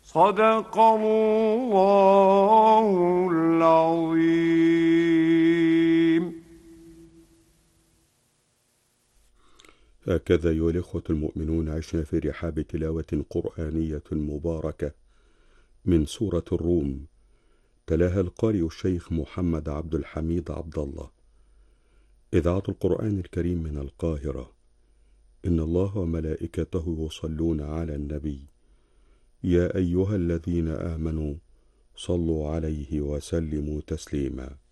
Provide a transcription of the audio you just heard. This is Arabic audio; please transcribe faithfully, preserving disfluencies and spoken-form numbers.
صدق الله العظيم. هكذا أيها الإخوة المؤمنون عشنا في رحاب تلاوة قرآنية مباركة من سورة الروم، تلاها القارئ الشيخ محمد عبد الحميد عبد الله. إذاعة القرآن الكريم من القاهرة. إن الله وملائكته يصلون على النبي، يا أيها الذين آمنوا صلوا عليه وسلموا تسليما.